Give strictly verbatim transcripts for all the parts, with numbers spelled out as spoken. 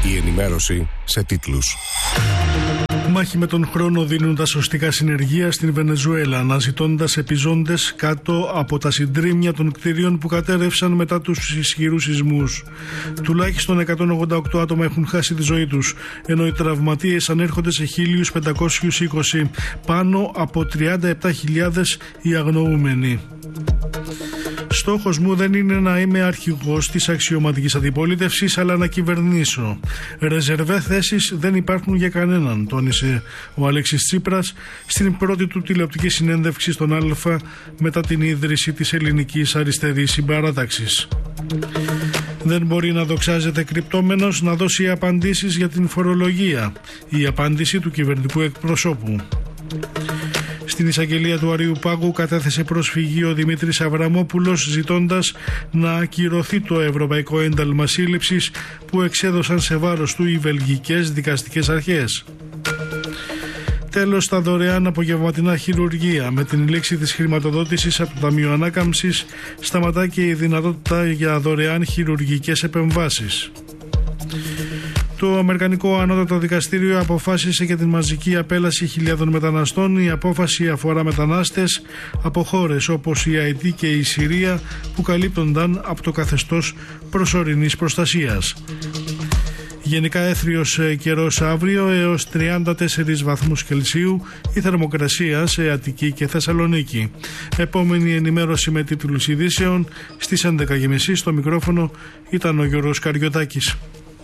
Η ενημέρωση σε τίτλους. Μάχη με τον χρόνο δίνουν τα σωστικά συνεργεία στην Βενεζουέλα, αναζητώντας επιζώντες κάτω από τα συντρίμμια των κτίριων που κατέρευσαν μετά τους ισχυρούς σεισμούς. Τουλάχιστον εκατόν ογδόντα οκτώ άτομα έχουν χάσει τη ζωή τους, ενώ οι τραυματίες ανέρχονται σε χίλια πεντακόσιους είκοσι, πάνω από τριάντα επτά χιλιάδες οι αγνοούμενοι. Στόχος μου δεν είναι να είμαι αρχηγός της αξιωματικής αντιπολίτευσης, αλλά να κυβερνήσω. Ρεζερβέ θέσεις δεν υπάρχουν για κανέναν, τόνισε ο Αλέξης Τσίπρας στην πρώτη του τηλεοπτική συνέντευξη στον Α μετά την ίδρυση της ελληνικής αριστερής συμπαράταξης. Δεν μπορεί να δοξάζεται κρυπτόμενος να δώσει απαντήσεις για την φορολογία. Η απάντηση του κυβερνητικού εκπροσώπου. Στην εισαγγελία του Αριού Πάγου κατέθεσε προσφυγή ο Δημήτρης Αβραμόπουλος, ζητώντας να ακυρωθεί το ευρωπαϊκό ένταλμα σύλληψης που εξέδωσαν σε βάρος του οι βελγικές δικαστικές αρχές. Τέλος, τα δωρεάν απογευματινά χειρουργία. Με την λήξη της χρηματοδότησης από το Ταμείο Ανάκαμψης σταματά και η δυνατότητα για δωρεάν χειρουργικές επεμβάσεις. Το Αμερικανικό Ανώτατο Δικαστήριο αποφάσισε για την μαζική απέλαση χιλιάδων μεταναστών. Η απόφαση αφορά μετανάστες από χώρες όπως η Αϊτή και η Συρία που καλύπτονταν από το καθεστώς προσωρινής προστασίας. Γενικά έθριος καιρός αύριο, έως τριάντα τέσσερις βαθμούς Κελσίου η θερμοκρασία σε Αττική και Θεσσαλονίκη. Επόμενη ενημέρωση με τίτλους ειδήσεων στις έντεκα και μισή. Στο μικρόφωνο ήταν ο Γιώργος Καριωτάκης.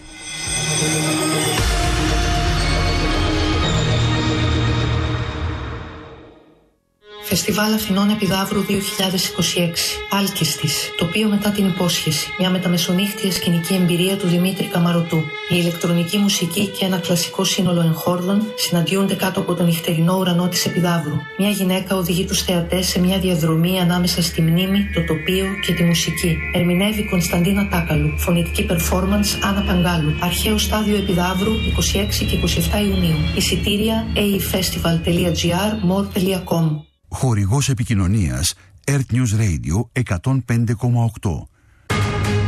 Φεστιβάλ Αθηνών Επιδαύρου δύο χιλιάδες είκοσι έξι. Άλκηστης. Τοπίο μετά την υπόσχεση. Μια μεταμεσονύχτια σκηνική εμπειρία του Δημήτρη Καμαρωτού. Η ηλεκτρονική μουσική και ένα κλασικό σύνολο εγχόρδων συναντιούνται κάτω από τον νυχτερινό ουρανό της Επιδαύρου. Μια γυναίκα οδηγεί τους θεατές σε μια διαδρομή ανάμεσα στη μνήμη, το τοπίο και τη μουσική. Ερμηνεύει Κωνσταντίνα Τάκαλου. Φωνητική performance Άννα Παγκάλου. Αρχαίο στάδιο Επιδαύρου είκοσι έξι και είκοσι επτά Ιουνίου. Εισιτήρια έι ι φεστιβάλ τελεία τζι άρ, μορ τελεία κομ. Χορηγός επικοινωνίας Earth News Radio εκατόν πέντε κόμμα οκτώ.